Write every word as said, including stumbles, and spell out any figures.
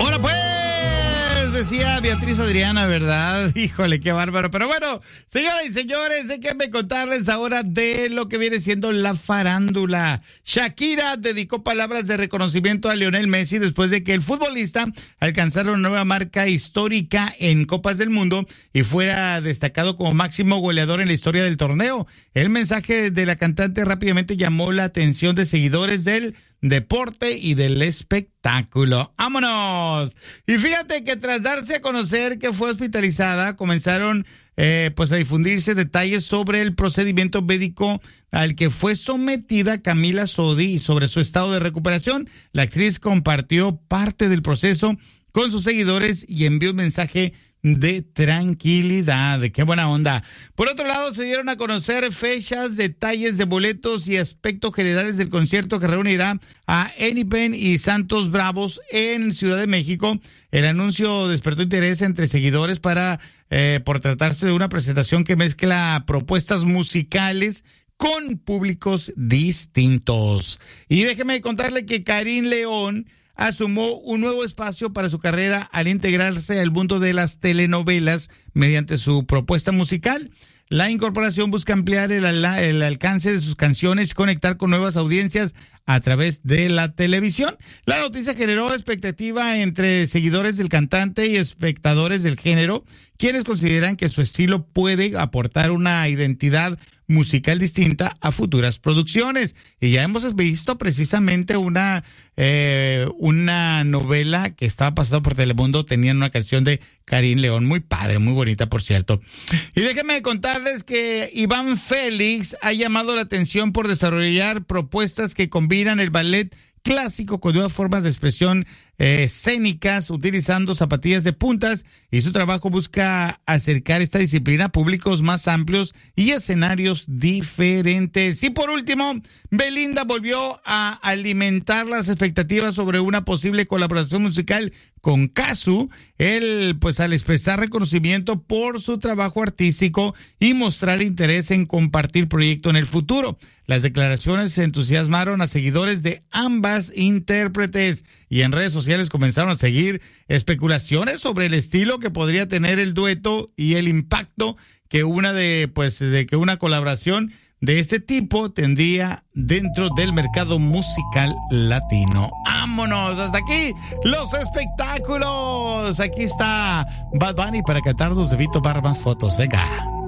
Ahora pues, decía Beatriz Adriana, ¿verdad? Híjole, qué bárbaro. Pero bueno, señoras y señores, déjenme contarles ahora de lo que viene siendo la farándula. Shakira dedicó palabras de reconocimiento a Lionel Messi después de que el futbolista alcanzara una nueva marca histórica en Copas del Mundo y fuera destacado como máximo goleador en la historia del torneo. El mensaje de la cantante rápidamente llamó la atención de seguidores del deporte y del espectáculo. ¡Vámonos! Y fíjate que tras darse a conocer que fue hospitalizada, comenzaron eh, pues a difundirse detalles sobre el procedimiento médico al que fue sometida Camila Sodi y sobre su estado de recuperación. La actriz compartió parte del proceso con sus seguidores y envió un mensaje de tranquilidad. ¡Qué buena onda! Por otro lado, se dieron a conocer fechas, detalles de boletos y aspectos generales del concierto que reunirá a Enipen y Santos Bravos en Ciudad de México. El anuncio despertó interés entre seguidores para eh, por tratarse de una presentación que mezcla propuestas musicales con públicos distintos. Y déjeme contarle que Karim León asumió un nuevo espacio para su carrera al integrarse al mundo de las telenovelas mediante su propuesta musical. La incorporación busca ampliar el, el alcance de sus canciones y conectar con nuevas audiencias a través de la televisión. La noticia generó expectativa entre seguidores del cantante y espectadores del género, quienes consideran que su estilo puede aportar una identidad musical distinta a futuras producciones. Y ya hemos visto precisamente una eh, una novela que estaba pasando por Telemundo, tenían una canción de Karim León, muy padre, muy bonita, por cierto. Y déjenme contarles que Iván Félix ha llamado la atención por desarrollar propuestas que combinan el ballet clásico con nuevas formas de expresión eh, escénicas, utilizando zapatillas de puntas, y su trabajo busca acercar esta disciplina a públicos más amplios y escenarios diferentes. Y por último, Belinda volvió a alimentar las expectativas sobre una posible colaboración musical con Cazzu, él pues al expresar reconocimiento por su trabajo artístico y mostrar interés en compartir proyecto en el futuro. Las declaraciones entusiasmaron a seguidores de ambas intérpretes y en redes sociales comenzaron a seguir especulaciones sobre el estilo que podría tener el dueto y el impacto que una de pues de que una colaboración de este tipo tendría dentro del mercado musical latino. ¡Vámonos! Hasta aquí los espectáculos. Aquí está Bad Bunny para cantarnos de Vito Bar más fotos. Venga.